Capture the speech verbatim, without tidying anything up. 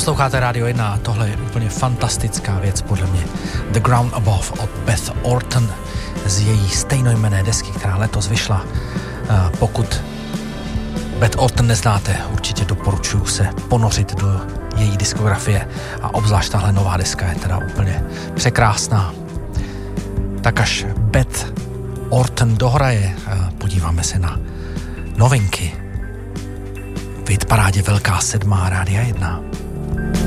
Posloucháte Rádio jedna a tohle je úplně fantastická věc podle mě. The Ground Above od Beth Orton z její stejnojmenné desky, která letos vyšla. Pokud Beth Orton neznáte, určitě doporučuji se ponořit do její diskografie a obzvlášť tahle nová deska je teda úplně překrásná. Tak až Beth Orton dohraje, podíváme se na novinky v hitparádě Velká sedmá Rádia jedna.